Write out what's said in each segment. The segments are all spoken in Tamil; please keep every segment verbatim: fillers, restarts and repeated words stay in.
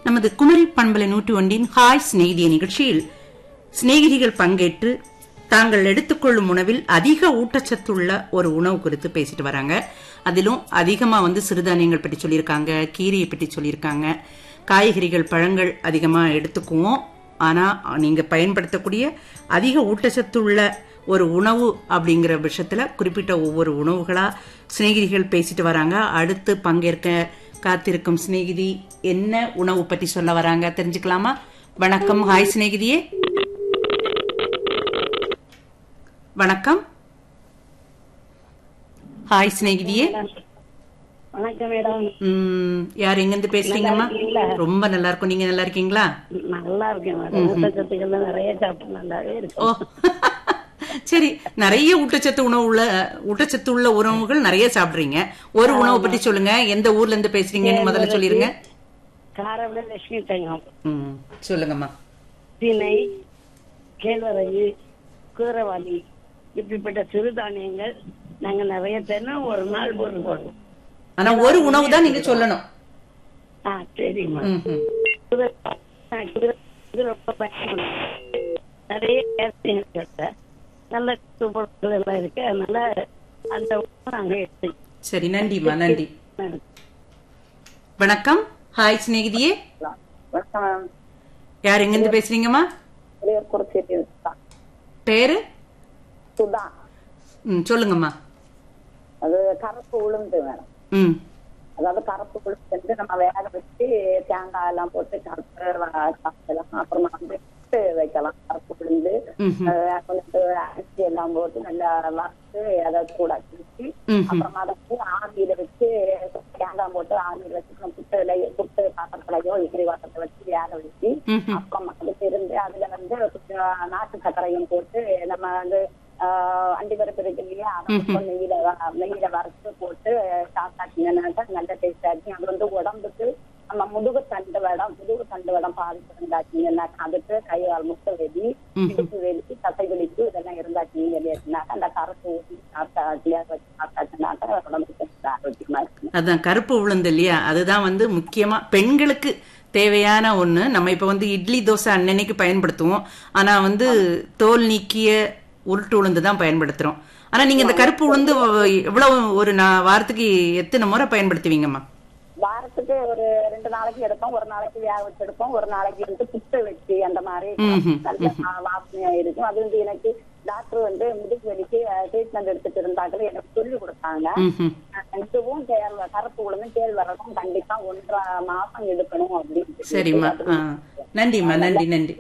நமது குமரி பண்பலை நூற்று ஒன்றின் ஹாய் சிநேகிதிய நிகழ்ச்சியில் சிநேகிதிகள் பங்கேற்று தாங்கள் எடுத்துக்கொள்ளும் உணவில் அதிக ஊட்டச்சத்துள்ள ஒரு உணவு குறித்து பேசிட்டு வராங்க. அதிலும் அதிகமா வந்து சிறுதானியங்கள் பற்றி சொல்லியிருக்காங்க, கீரையை பற்றி சொல்லியிருக்காங்க, காய்கறிகள் பழங்கள் அதிகமா எடுத்துக்குவோம். ஆனா நீங்க பயன்படுத்தக்கூடிய அதிக ஊட்டச்சத்துள்ள ஒரு உணவு அப்படிங்கிற விஷயத்துல குறிப்பிட்ட ஒவ்வொரு உணவுகளா சிநேகிதிகள் பேசிட்டு வராங்க. அடுத்து பங்கேற்க காத்திருக்கும் சிநேகிதி என்ன உணவு பற்றி சொல்ல வராங்க தெரிஞ்சுக்கலாமா? வணக்கம். ஹாய் சிநேகிதியே. வணக்கம். ஹாய் சிநேகிதியே. வணக்கம் மேடம். ம், யார் எங்க இருந்து பேசுறீங்கம்மா? ரொம்ப நல்லா இருக்கும். நீங்க நல்லா இருக்கீங்களா? நல்லா இருக்கேன் மேடம். ஊட்டச்சத்துக்கள் நிறைய சாப்பிட்டு நல்லாவே இருக்கு. ஓ சரி, நிறைய ஊட்டச்சத்து உணவு உள்ள ஊட்டச்சத்து உள்ள உணவுகள் நிறைய சாப்பிடுறீங்க. ஒரு உணவு பற்றி சொல்லுங்க. எந்த ஊர்ல இருந்து பேசுறீங்கன்னு முதல்ல சொல்லிருங்க. காரவிட லட்சுமி தங்கம். ம், சொல்லுங்கம்மா. திணை, கேழ்வரகு, குதிரைவாளி இப்படிப்பட்ட சிறுதானியங்கள் நாங்க நிறைய தினம் ஒரு நாள் ஒரு போடுவோம். ஆனா ஒரு உணவு தான் நீங்க சொல்லணும். ஆ சரிம்மா. ரொம்ப பயன்படும். நிறைய நல்ல பொருட்கள் எல்லாம் இருக்கு. அதனால அந்த உணவு நாங்க எடுத்து. சரி, நன்றிம்மா. நன்றி. வணக்கம். ஹாய் சிநேகிதியே. யார் எங்க இருந்து பேசுறீங்கம்மா? பேரு சுதா. ம், சொல்லுங்கம்மா. அது கருப்பு உளுந்து வேணும். ம், அதாவது கருப்பு உளுந்து வந்து நம்ம வேக வச்சு தேங்காய் எல்லாம் போட்டு கருப்பு சாப்பிடலாம். அப்புறமா வந்து புட்டு வைக்கலாம். கருப்பு உளுந்து கொஞ்சம் அரிசி எல்லாம் போட்டு நல்லா வறுத்து அதை கூட வச்சு அப்புறமா அதை ஆவியில வச்சு தேங்காய் போட்டு ஆவியில வச்சு புட்டு புட்டு பாத்திரத்துலயோ இட்லி பாத்திரத்தை வச்சு வேக வச்சு அப்புறமா அதுக்கு இருந்து அதுல வந்து கொஞ்சம் நாட்டு சர்க்கரையும் போட்டு நம்ம வந்து அண்டி பருப்பு இருக்கு இல்லையா, அதை நெய்யில நெய்யில வறுத்து போட்டு சாப்பிட்டாச்சுங்கன்னாக்கா நல்ல டேஸ்டா இருக்கு. அது வந்து உடம்புக்கு நம்ம முதுகு தண்டு வடம் முதுகு தண்டு வடம் பாதிப்பு இருந்தாச்சுங்கன்னாக்கா அதுக்கு கை கால் முட்டை வெளி இடுப்பு வெளி தசை வெளிப்பு இதெல்லாம் இருந்தாச்சுங்கன்னாக்கா அந்த கருப்பு ஊசி சாப்பிட்டா வச்சு சாப்பிட்டாச்சுன்னாக்கா உடம்புக்கு ஆரோக்கியமா இருக்கு. அதான் கருப்பு உளுந்து இல்லையா, அதுதான் வந்து முக்கியமா பெண்களுக்கு தேவையான ஒண்ணு. நம்ம இப்ப வந்து இட்லி தோசை அன்னன்னைக்கு பயன்படுத்துவோம். ஆனா வந்து தோல் நீக்கிய உருட்டு உளுந்து தான் பயன்படுத்துறோம். ஆனா நீங்க இந்த கருப்பு உளுந்து எவ்வளவு ஒரு வாரத்துக்கு எத்தனை முறை பயன்படுத்துவீங்கம்மா? வாரத்துக்கு ஒரு ரெண்டு நாளைக்கு எடுப்போம். ஒரு நாளைக்கு வேக வச்சு எடுப்போம். ஒரு நாளைக்கு வந்து புட்டு வச்சு அந்த மாதிரி நல்ல வாசனையா இருக்கும். அது வந்து எனக்கு டாக்டர் வந்து முதுகு வலிக்கு ட்ரீட்மெண்ட் எடுத்துட்டு இருந்தாங்க. எனக்கு சொல்லி கொடுத்தாங்க. இதுவும் கருப்பு உளுந்தும் கேழ்வரகும் கண்டிப்பா ஒன்றரை மாசம் எடுக்கணும் அப்படின்னு. சரிம்மா, நன்றிம்மா. நன்றி நன்றி.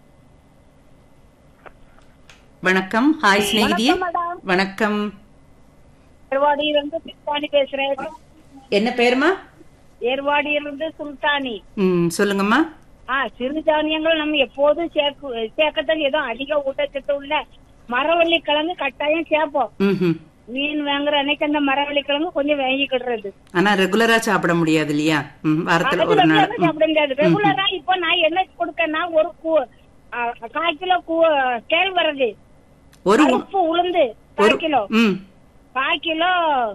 வணக்கம். ஹாய் சிநேகிதியே. வணக்கம். ஏர்வாடியிலிருந்து சுல்தானி பேசுறேன். என்ன பேருமா? ஏர்வாடியிலிருந்து சுல்தானி. ம், சொல்லுங்கம்மா. ஆ சிறுதானியங்கள் நம்ம எப்போதும் சேர்க்க சேர்க்கத்தான் ஏதோ அதிக ஊட்டச்சத்து உள்ள மரவள்ளி கிழங்கு கட்டாயம் சேர்ப்போம். மீன் வாங்குற அன்னைக்கு அந்த மரவள்ளி கிழங்கு கொஞ்சம் வாங்கிக்கிடுறது. ஆனா ரெகுலரா சாப்பிட முடியாது இல்லையா? வாரத்துல ஒரு நாள் சாப்பிட முடியாது. ரெகுலரா இப்போ நான் என்ன கொடுக்கேன்னா ஒரு கால் கிலோ கேழ்வரகு, ஒரு உப்பு உளுந்து கால் கிலோ, கால் கிலோ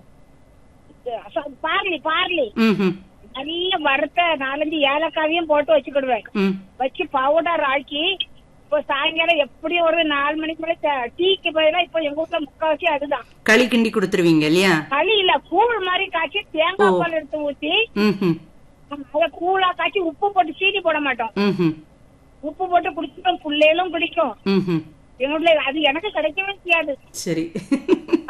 பார்லி பார்லி நல்ல வறுத்த நாலஞ்சு ஏலக்காவையும் போட்டு வச்சுக்கிடுவேன். வச்சு பவுடர் ஆக்கி இப்போ சாயங்காலம் எப்படி ஒரு நாலு மணிக்கு மேல டீக்கு போயிடா. இப்போ எங்க வீட்டுல முக்காவாசி அதுதான். களி கிண்டி கொடுத்துருவீங்க இல்லையா? களி இல்ல, கூழ் மாதிரி காய்ச்சி தேங்காய் பால் எடுத்து ஊத்தி அதை கூழா காய்ச்சி உப்பு போட்டு சீனி போட மாட்டோம். உப்பு போட்டு குடிச்சிட்டோம். பிள்ளைகளும் பிடிக்கும். எங்க வீட்டுல அது எனக்கு கிடைக்கவே செய்யாது. சரி.